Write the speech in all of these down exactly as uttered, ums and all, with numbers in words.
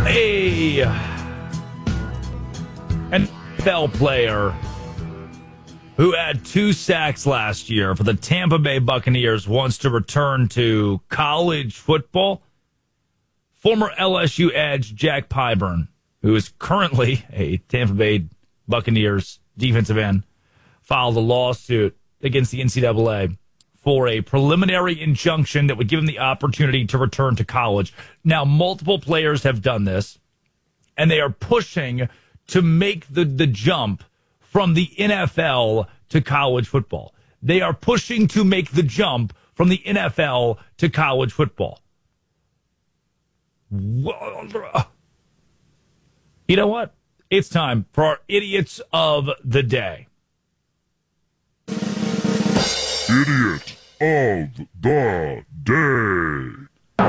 A N F L player who had two sacks last year for the Tampa Bay Buccaneers wants to return to college football. Former L S U edge Jack Pyburn, who is currently a Tampa Bay Buccaneers defensive end, filed a lawsuit against the N C double A for a preliminary injunction that would give him the opportunity to return to college. Now, multiple players have done this, and they are pushing to make the, the jump from the N F L to college football. They are pushing to make the jump from the N F L to college football. You know what? It's time for our idiots of the day. Idiot of the day.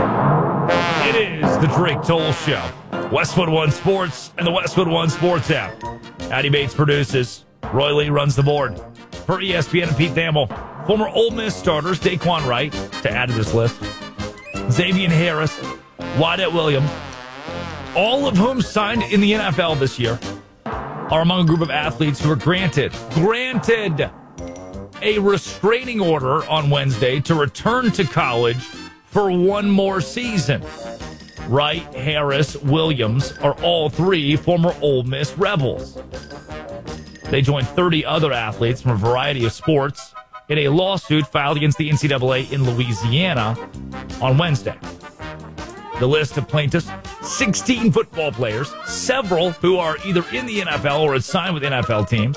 It is the Drake Toll Show. Westwood One Sports and the Westwood One Sports app. Addy Bates produces. Roy Lee runs the board. For E S P N and Pete Thamel, former Ole Miss starters Daquan Wright, to add to this list, Xavier Harris, Wyatt Williams, all of whom signed in the N F L this year, are among a group of athletes who were granted, granted a restraining order on Wednesday to return to college for one more season. Wright, Harris, Williams are all three former Ole Miss Rebels. They joined thirty other athletes from a variety of sports in a lawsuit filed against the N C double A in Louisiana on Wednesday. The list of plaintiffs, sixteen football players, several who are either in the N F L or had signed with N F L teams,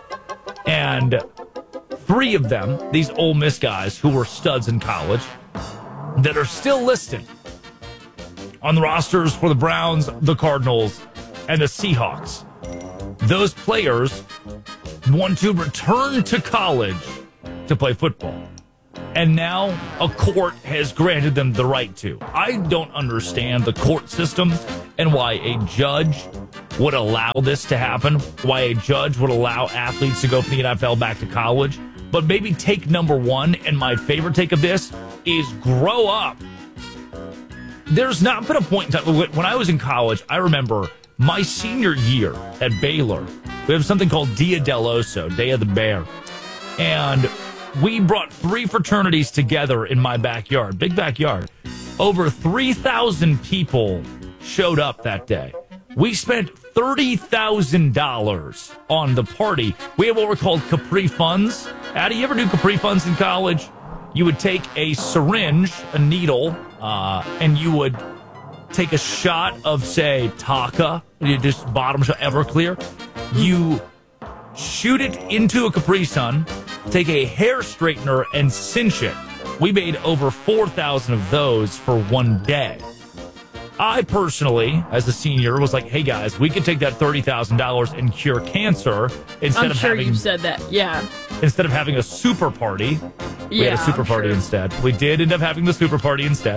and three of them, these Ole Miss guys who were studs in college, that are still listed on the rosters for the Browns, the Cardinals, and the Seahawks. Those players want to return to college to play football. And now a court has granted them the right to. I don't understand the court system and why a judge would allow this to happen, why a judge would allow athletes to go from the N F L back to college. But maybe take number one, and my favorite take of this, is grow up. There's not been a point in time. When I was in college, I remember my senior year at Baylor, we have something called Dia del Oso, Day of the Bear. And we brought three fraternities together in my backyard, big backyard. Over three thousand people showed up that day. We spent thirty thousand dollars on the party. We had what were called Capri Funds. Addy, you ever do Capri Funds in college? You would take a syringe, a needle, uh, and you would take a shot of, say, Taka, you just bottom shot, Everclear. You shoot it into a Capri Sun, take a hair straightener and cinch it. We made over four thousand of those for one day. I personally, as a senior, was like, hey, guys, we could take that thirty thousand dollars and cure cancer instead I'm of sure having... you've said that, yeah. Instead of having a super party, we yeah, had a super I'm party sure. instead. We did end up having the super party instead.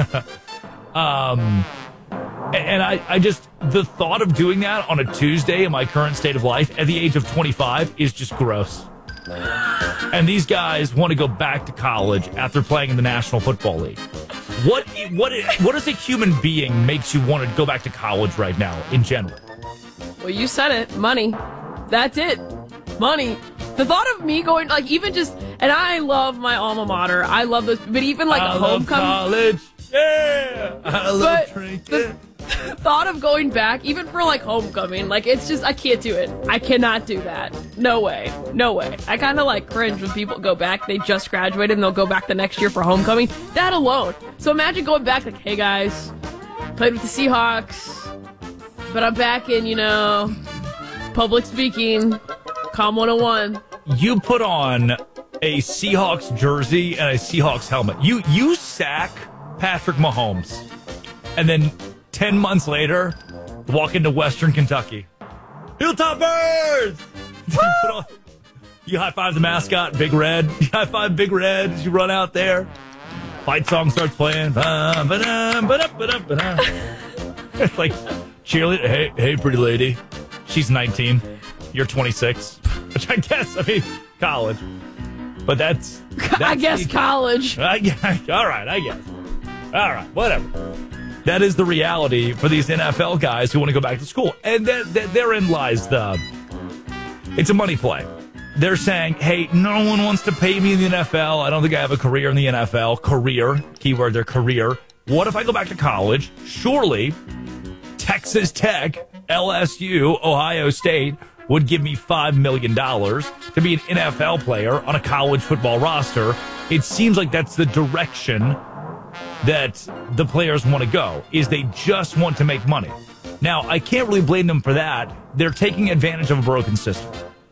um, and I, I just, the thought of doing that on a Tuesday in my current state of life at the age of twenty-five is just gross. And these guys want to go back to college after playing in the National Football League. What what what as a human being makes you want to go back to college right now in general? Well, you said it. Money. That's it. Money. The thought of me going, like, even just, and I love my alma mater. I love those, but even like I a love homecoming. college. Yeah. I love But drinking. the thought of going back, even for like homecoming, like, it's just, I can't do it. I cannot do that. No way. No way. I kind of like cringe when people go back. They just graduated and they'll go back the next year for homecoming. That alone. So imagine going back like, hey guys, played with the Seahawks, but I'm back in, you know, public speaking, Com one oh one. You put on a Seahawks jersey and a Seahawks helmet. You you sack Patrick Mahomes, and then ten months later, walk into Western Kentucky. Hilltop Birds! you, put on, you high-five the mascot, Big Red. You high-five Big Red as you run out there. Fight song starts playing. It's like cheerleader. Hey, hey, pretty lady. She's nineteen. You're twenty-six. Which I guess, I mean, college. But that's... that's I guess the, college. I, all right, I guess. All right, whatever. that is the reality for these N F L guys who want to go back to school. And that, that, therein lies the, it's a money play. They're saying, hey, no one wants to pay me in the N F L. I don't think I have a career in the N F L. Career, keyword there, career. What if I go back to college? Surely Texas Tech, L S U, Ohio State would give me five million dollars to be an N F L player on a college football roster. It seems like that's the direction that the players want to go, is they just want to make money. Now, I can't really blame them for that. They're taking advantage of a broken system.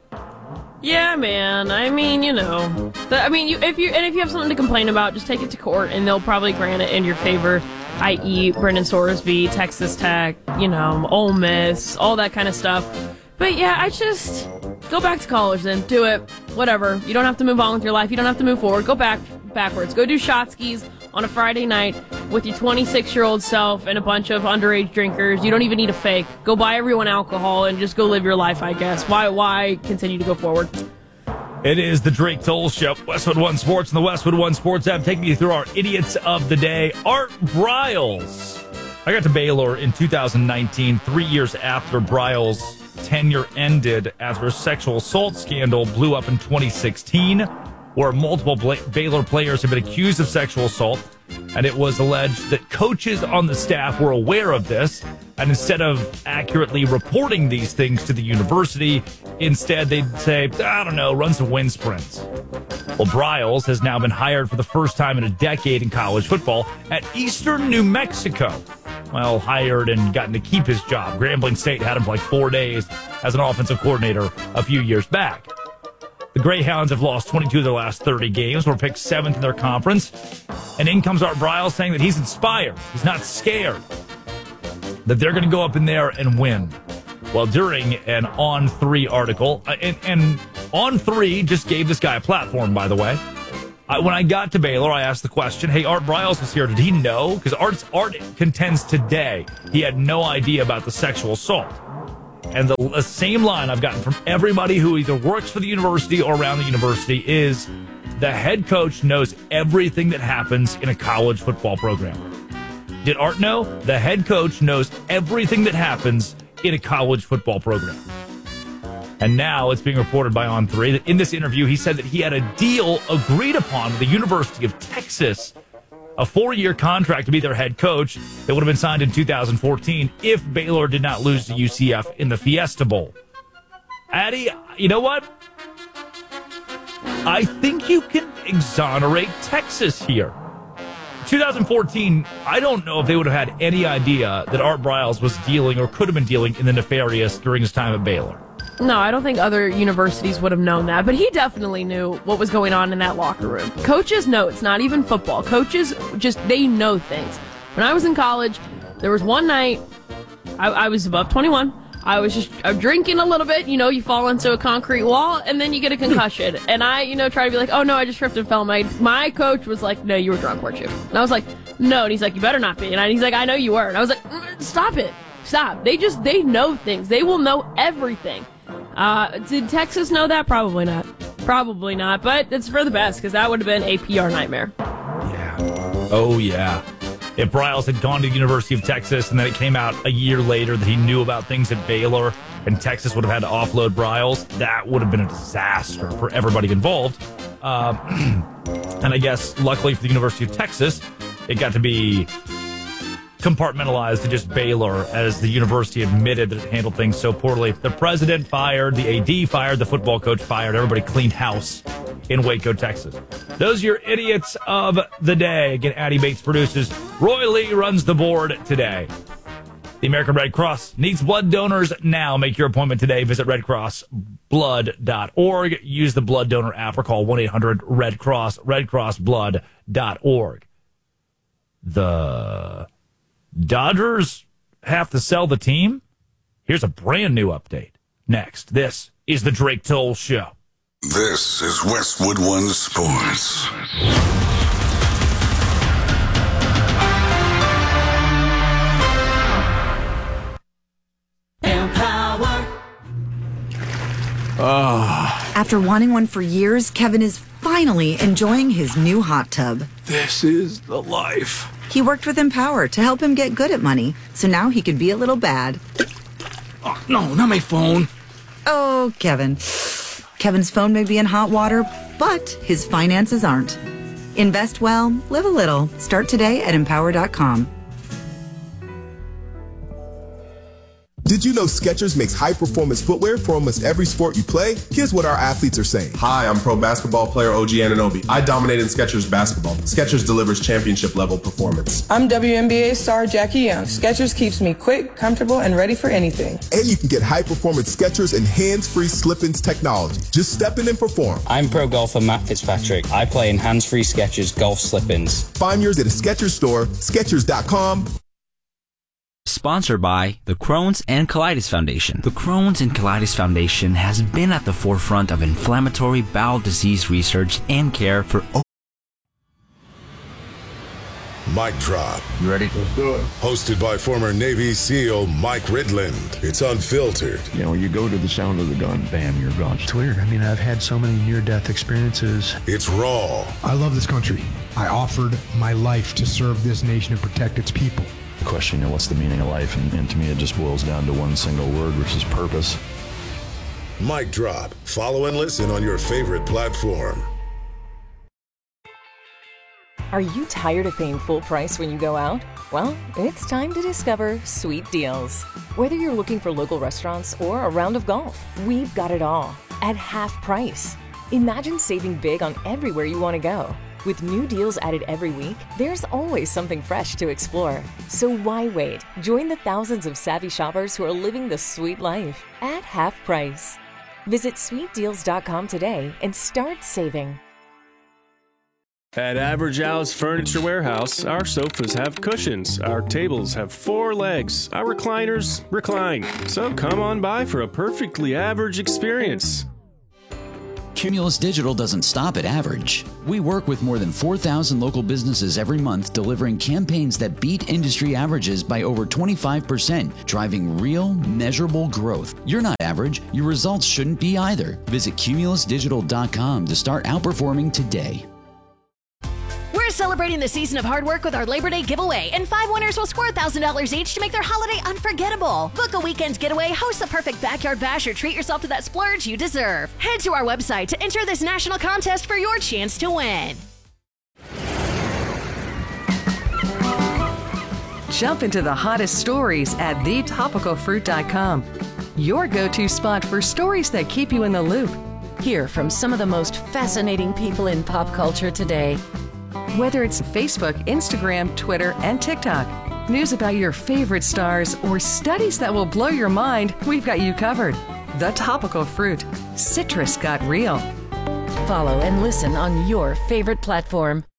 Yeah, man. I mean, you know, the, I mean, you, if you and if you have something to complain about, just take it to court, and they'll probably grant it in your favor. that is, Brendan Sorsby, Texas Tech, you know, Ole Miss, all that kind of stuff. But yeah, I just go back to college then. Do it. Whatever. You don't have to move on with your life. You don't have to move forward. Go back backwards. Go do shot skis on a Friday night with your twenty-six-year-old self and a bunch of underage drinkers. You don't even need a fake. Go buy everyone alcohol and just go live your life, I guess. Why why continue to go forward? It is the Drake Toll Show. Westwood One Sports and the Westwood One Sports app taking you through our idiots of the day. Art Briles. I got to Baylor in two thousand nineteen, three years after Briles' tenure ended after a sexual assault scandal blew up in twenty sixteen, where multiple Baylor players have been accused of sexual assault, and it was alleged that coaches on the staff were aware of this, and instead of accurately reporting these things to the university, instead they'd say, I don't know, run some wind sprints. Well, Briles has now been hired for the first time in a decade in college football at Eastern New Mexico. Well, hired and gotten to keep his job. Grambling State had him for like four days as an offensive coordinator a few years back. The Greyhounds have lost twenty-two of their last thirty games, were picked seventh in their conference. And in comes Art Briles saying that he's inspired. He's not scared. That they're going to go up in there and win. Well, during an On three article, and, and On three just gave this guy a platform, by the way. I, when I got to Baylor, I asked the question, hey, Art Briles was here. Did he know? Because Art's, Art contends today he had no idea about the sexual assault. And the, the same line I've gotten from everybody who either works for the university or around the university is the head coach knows everything that happens in a college football program. Did Art know? The head coach knows everything that happens in a college football program. And now it's being reported by On three that in this interview, he said that he had a deal agreed upon with the University of Texas, a four-year contract to be their head coach that would have been signed in two thousand fourteen if Baylor did not lose to U C F in the Fiesta Bowl. Addy, you know what? I think you can exonerate Texas here. twenty fourteen, I don't know if they would have had any idea that Art Briles was dealing or could have been dealing in the nefarious during his time at Baylor. No, I don't think other universities would have known that, but he definitely knew what was going on in that locker room. Coaches know, it's not even football. Coaches just, they know things. When I was in college, there was one night, I, I was above twenty-one, I was just uh, drinking a little bit, you know, you fall into a concrete wall, and then you get a concussion. And I, you know, try to be like, oh no, I just tripped and fell. My, my coach was like, no, you were drunk, weren't you? And I was like, no, and he's like, you better not be. And I, he's like, I know you were. And I was like, mm, stop it, stop. They just, they know things. They will know everything. Uh, did Texas know that? Probably not. Probably not, but it's for the best, because that would have been a P R nightmare. Yeah. Oh, yeah. If Briles had gone to the University of Texas and then it came out a year later that he knew about things at Baylor and Texas would have had to offload Briles, that would have been a disaster for everybody involved. Um, and I guess, luckily for the University of Texas, it got to be compartmentalized to just Baylor as the university admitted that it handled things so poorly. The president fired, the A D fired, the football coach fired. Everybody cleaned house in Waco, Texas. Those are your idiots of the day. Again, Addie Bates produces. Roy Lee runs the board today. The American Red Cross needs blood donors now. Make your appointment today. Visit red cross blood dot org. Use the blood donor app or call one eight hundred red cross, red cross blood dot org. The Dodgers have to sell the team? Here's a brand new update. Next, this is the Drake Toll Show. This is Westwood One Sports. Empower. Oh. After wanting one for years, Kevin is finally enjoying his new hot tub. This is the life. He worked with Empower to help him get good at money, so now he could be a little bad. Oh, no, not my phone. Oh, Kevin. Kevin's phone may be in hot water, but his finances aren't. Invest well, live a little. Start today at empower dot com. Did you know Skechers makes high-performance footwear for almost every sport you play? Here's what our athletes are saying. Hi, I'm pro basketball player O G Anunoby. I dominate in Skechers basketball. Skechers delivers championship-level performance. I'm W N B A star Jackie Young. Skechers keeps me quick, comfortable, and ready for anything. And you can get high-performance Skechers and hands-free slip-ins technology. Just step in and perform. I'm pro golfer Matt Fitzpatrick. I play in hands-free Skechers golf slip-ins. Find yours at a Skechers store, Skechers dot com. Sponsored by the Crohn's and Colitis Foundation. The Crohn's and Colitis Foundation has been at the forefront of inflammatory bowel disease research and care for over. Mic Drop. You ready? Let's do it. Hosted by former Navy SEAL Mike Ridland. It's unfiltered. You know, you go to the sound of the gun, bam, you're gone. It's weird. I mean, I've had so many near-death experiences. It's raw. I love this country. I offered my life to serve this nation and protect its people. The question, you know, what's the meaning of life? And, and to me, it just boils down to one single word, which is purpose. Mic Drop. Follow and listen on your favorite platform. Are you tired of paying full price when you go out? Well, it's time to discover Sweet Deals. Whether you're looking for local restaurants or a round of golf, we've got it all at half price. Imagine saving big on everywhere you want to go. With new deals added every week, there's always something fresh to explore. So why wait? Join the thousands of savvy shoppers who are living the sweet life at half price. Visit sweet deals dot com today and start saving. At Average Al's Furniture Warehouse, our sofas have cushions, our tables have four legs, our recliners recline. So come on by for a perfectly average experience. Cumulus Digital doesn't stop at average. We work with more than four thousand local businesses every month, delivering campaigns that beat industry averages by over twenty-five percent, driving real, measurable growth. You're not average. Your results shouldn't be either. Visit cumulus digital dot com to start outperforming today. We're celebrating the season of hard work with our Labor Day giveaway, and five winners will score one thousand dollars each to make their holiday unforgettable. Book a weekend getaway, host the perfect backyard bash, or treat yourself to that splurge you deserve. Head to our website to enter this national contest for your chance to win. Jump into the hottest stories at the topical fruit dot com. Your go-to spot for stories that keep you in the loop. Hear from some of the most fascinating people in pop culture today. Whether it's Facebook, Instagram, Twitter, and TikTok, news about your favorite stars, or studies that will blow your mind, we've got you covered. The Topical Fruit. Citrus got real. Follow and listen on your favorite platform.